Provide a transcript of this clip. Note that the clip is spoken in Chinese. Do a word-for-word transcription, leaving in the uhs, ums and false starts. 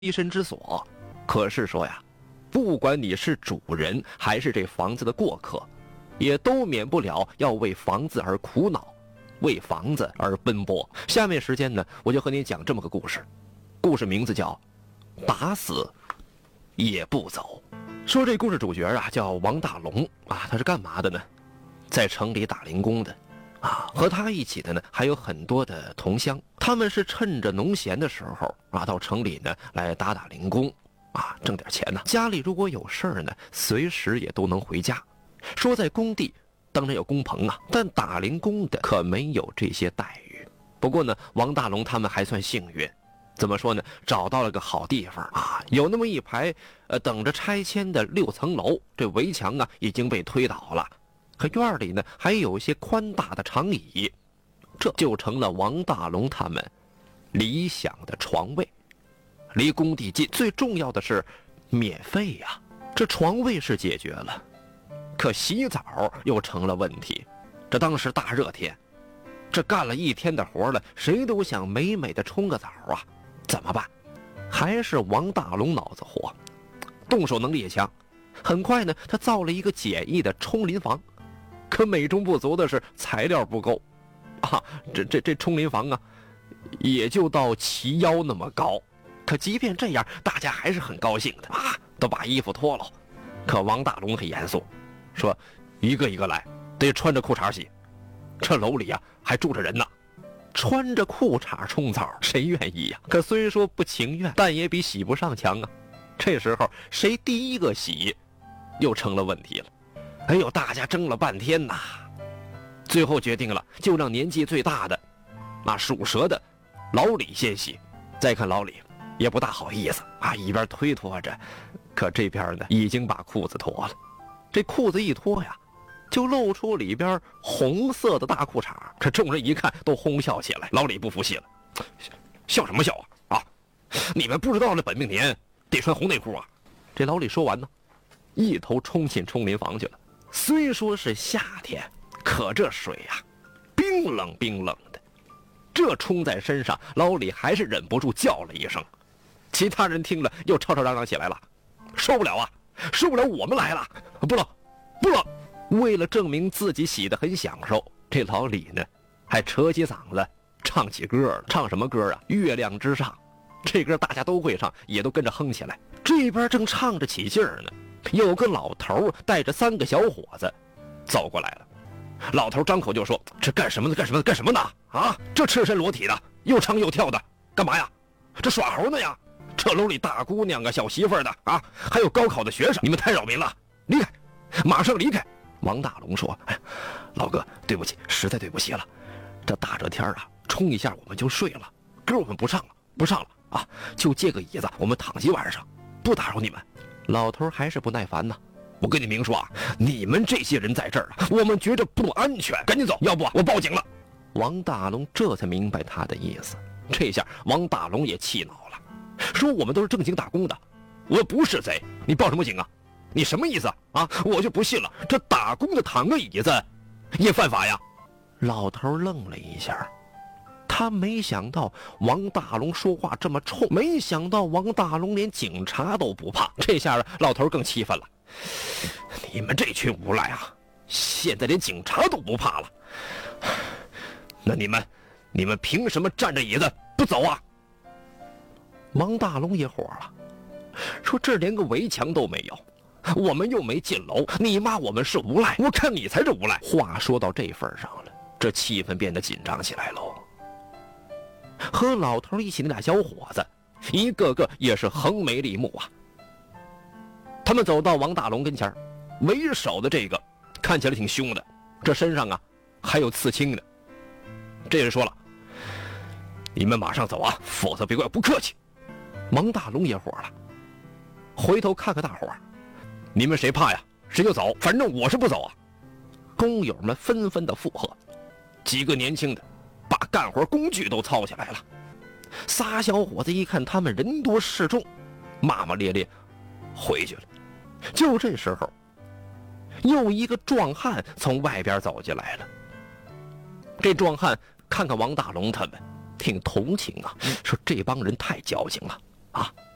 栖身之所。可是说呀，不管你是主人还是这房子的过客，也都免不了要为房子而苦恼，为房子而奔波。下面时间呢，我就和你讲这么个故事，故事名字叫打死也不走。说这故事主角啊叫王大龙啊，他是干嘛的呢？在城里打零工的啊，和他一起的呢还有很多的同乡，他们是趁着农闲的时候啊，到城里呢来打打零工啊，挣点钱呢。家里如果有事儿呢，随时也都能回家。说在工地当然有工棚啊，但打零工的可没有这些待遇。不过呢，王大龙他们还算幸运，怎么说呢？找到了个好地方啊，有那么一排呃等着拆迁的六层楼，这围墙啊已经被推倒了，可院里呢还有些宽大的长椅，这就成了王大龙他们理想的床位。离工地近，最重要的是免费呀、啊。这床位是解决了，可洗澡又成了问题。这当时大热天，这干了一天的活了，谁都想美美的冲个澡啊，怎么办？还是王大龙脑子活，动手能力也强。很快呢，他造了一个简易的冲淋房，可美中不足的是材料不够啊，这这这冲淋房啊，也就到齐腰那么高。可即便这样，大家还是很高兴的啊，都把衣服脱了。可王大龙很严肃，说一个一个来，得穿着裤衩洗。这楼里啊还住着人呢，穿着裤衩冲澡，谁愿意呀、啊？可虽说不情愿，但也比洗不上强啊。这时候谁第一个洗，又成了问题了。哎呦，大家争了半天呐，最后决定了，就让年纪最大的那属蛇的老李先洗。再看老李也不大好意思啊，一边推脱着，可这边呢已经把裤子脱了。这裤子一脱呀，就露出里边红色的大裤衩。这众人一看都哄笑起来。老李不服气了，笑什么笑啊？啊，你们不知道这本命年得穿红内裤啊？这老李说完呢，一头冲进冲淋房去了。虽说是夏天，可这水呀、啊，冰冷冰冷的，这冲在身上，老李还是忍不住叫了一声。其他人听了又吵吵嚷嚷起来了，受不了啊，受不了，我们来了，不冷不冷。为了证明自己洗得很享受，这老李呢还扯起嗓子唱起歌了。唱什么歌啊？月亮之上。这歌大家都会唱，也都跟着哼起来。这边正唱着起劲儿呢，有个老头带着三个小伙子走过来了。老头张口就说：“这干什么呢？干什么呢？干什么呢？啊，这赤身裸体的，又唱又跳的，干嘛呀？这耍猴呢呀？这楼里大姑娘啊，小媳妇儿的啊，还有高考的学生，你们太扰民了，离开，马上离开！”王大龙说：“哎，老哥，对不起，实在对不起了。这大热天啊，冲一下我们就睡了，歌我们不唱了，不唱了啊，就借个椅子，我们躺一晚上，不打扰你们。”老头还是不耐烦呢。我跟你明说啊，你们这些人在这儿啊，我们觉着不安全，赶紧走，要不我报警了。王大龙这才明白他的意思。这下王大龙也气恼了，说我们都是正经打工的，我不是贼，你报什么警啊？你什么意思啊？我就不信了，这打工的躺个椅子也犯法呀？老头愣了一下，他没想到王大龙说话这么冲，没想到王大龙连警察都不怕。这下老头更气愤了，你们这群无赖啊，现在连警察都不怕了，那你们你们凭什么占着椅子不走啊？王大龙也火了，说这连个围墙都没有，我们又没进楼，你骂我们是无赖，我看你才是无赖。话说到这份上了，这气氛变得紧张起来喽。和老头一起那俩小伙子，一个个也是横眉立目啊。他们走到王大龙跟前，为首的这个看起来挺凶的，这身上啊还有刺青呢。这人说了：“你们马上走啊，否则别怪我不客气。”王大龙也火了，回头看看大伙儿，你们谁怕呀？谁就走，反正我是不走啊！工友们纷纷的附和，几个年轻的把干活工具都操起来了。仨小伙子一看他们人多势众，骂骂咧咧回去了。就这时候，又一个壮汉从外边走进来了。这壮汉看看王大龙他们，挺同情啊，说这帮人太矫情了啊。